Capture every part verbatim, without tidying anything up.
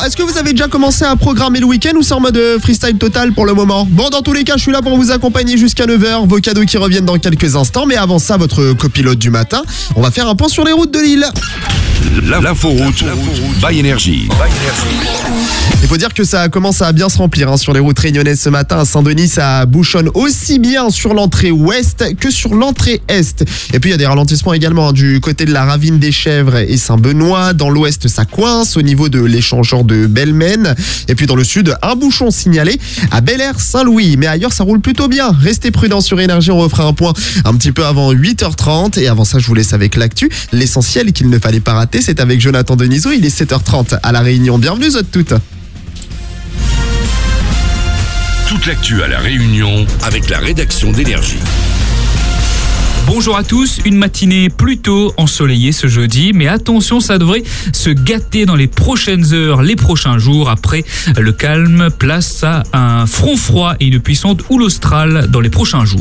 est-ce que vous avez déjà commencé à programmer le week-end ou c'est en mode freestyle total pour le moment? Bon, dans tous les cas, je suis là pour vous accompagner jusqu'à neuf heures. Vos cadeaux qui reviennent dans quelques instants. Mais avant ça, votre copilote du matin, on va faire un point sur les routes de l'île. L'inforoute by Énergie. Il faut dire que ça commence à bien se remplir hein, sur les routes réunionnaises ce matin. À Saint-Denis, ça bouchonne aussi bien sur l'entrée ouest que sur l'entrée est. Et puis il y a des ralentissements également hein, du côté de la Ravine des Chèvres et Saint-Benoît. Dans l'ouest, ça coince au niveau de l'échangeur de Belmen. Et puis dans le sud, un bouchon signalé à Bel-Air-Saint-Louis. Mais ailleurs, ça roule plutôt bien. Restez prudents sur Énergie. On refera un point un petit peu avant huit heures trente. Et avant ça, je vous laisse avec l'actu. L'essentiel qu'il ne fallait pas rater, c'est avec Jonathan Denisot. Il est sept heures trente à La Réunion. Bienvenue, vous toutes. Toute l'actu à La Réunion avec la rédaction d'Énergie. Bonjour à tous, une matinée plutôt ensoleillée ce jeudi, mais attention, ça devrait se gâter dans les prochaines heures, les prochains jours. Après le calme, place à un front froid et une puissante houle australe dans les prochains jours.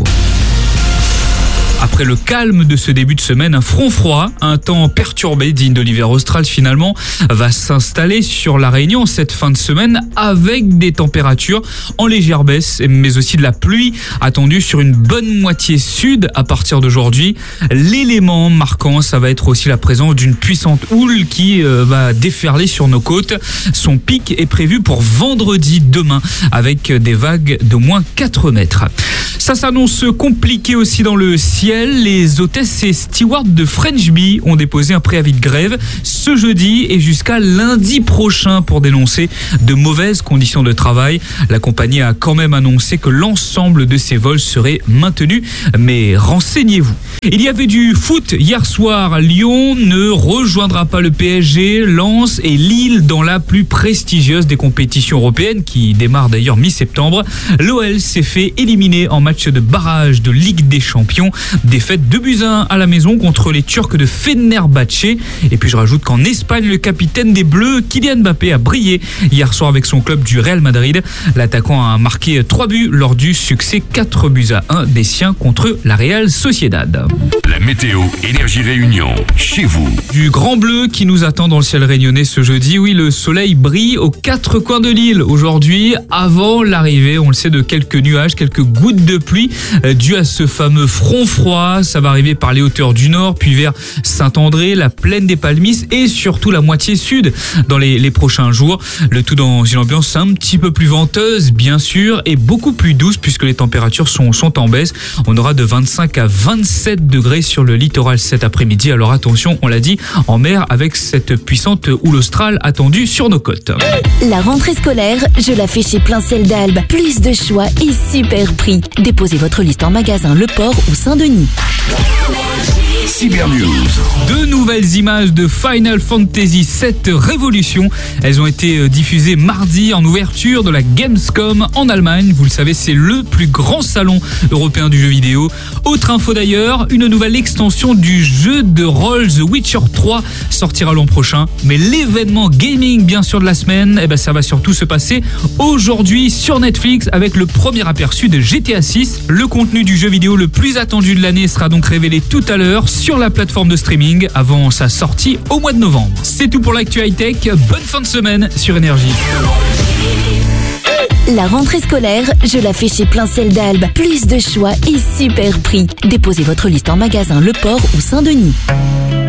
Après le calme de ce début de semaine, un front froid, un temps perturbé digne de l'hiver austral finalement, va s'installer sur la Réunion cette fin de semaine avec des températures en légère baisse, mais aussi de la pluie attendue sur une bonne moitié sud à partir d'aujourd'hui. L'élément marquant, ça va être aussi la présence d'une puissante houle qui euh, va déferler sur nos côtes. Son pic est prévu pour vendredi demain avec des vagues d'au moins quatre mètres. Ça s'annonce compliqué aussi dans le ciel. Les hôtesses et stewards de French Bee ont déposé un préavis de grève ce jeudi et jusqu'à lundi prochain pour dénoncer de mauvaises conditions de travail. La compagnie a quand même annoncé que l'ensemble de ses vols seraient maintenus, mais renseignez-vous. Il y avait du foot hier soir. Lyon ne rejoindra pas le P S G, Lens et Lille dans la plus prestigieuse des compétitions européennes qui démarre d'ailleurs mi-septembre. L'O L s'est fait éliminer en match de barrage de Ligue des Champions. Défaite deux buts à un à la maison contre les Turcs de Fenerbahçe. Et puis je rajoute qu'en Espagne, le capitaine des Bleus, Kylian Mbappé, a brillé hier soir avec son club du Real Madrid. L'attaquant a marqué trois buts lors du succès quatre buts à un des siens contre la Real Sociedad. La météo Énergie Réunion, chez vous. Du grand bleu qui nous attend dans le ciel réunionnais ce jeudi. Oui, le soleil brille aux quatre coins de l'île aujourd'hui, avant l'arrivée, on le sait, de quelques nuages, quelques gouttes de pluie euh, dues à ce fameux front froid. Ça va arriver par les hauteurs du nord, puis vers Saint-André, la plaine des Palmistes et surtout la moitié sud dans les, les prochains jours. Le tout dans une ambiance un petit peu plus venteuse, bien sûr, et beaucoup plus douce puisque les températures sont, sont en baisse. On aura de vingt-cinq à vingt-sept degrés sur le littoral cet après-midi. Alors attention, on l'a dit, en mer avec cette puissante houle australe attendue sur nos côtes. La rentrée scolaire, je la fais chez Plein Ciel d'Albe. Plus de choix et super prix. Déposez votre liste en magasin Le Port ou Saint-Denis. Cyber News. Deux nouvelles images de Final Fantasy sept Révolution. Elles ont été diffusées mardi en ouverture de la Gamescom en Allemagne. Vous le savez, c'est le plus grand salon européen du jeu vidéo. Autre info d'ailleurs, une nouvelle extension du jeu de rôle The Witcher trois sortira l'an prochain. Mais l'événement gaming bien sûr de la semaine, eh ben, ça va surtout se passer aujourd'hui sur Netflix avec le premier aperçu de G T A six. Le contenu du jeu vidéo le plus attendu de l'année sera donc révélé tout à l'heure sur la plateforme de streaming avant sa sortie au mois de novembre. C'est tout pour l'actu high-tech. Bonne fin de semaine sur Énergie. La rentrée scolaire, je la fais chez Plein Ciel d'Albe. Plus de choix et super prix. Déposez votre liste en magasin Le Port ou Saint-Denis.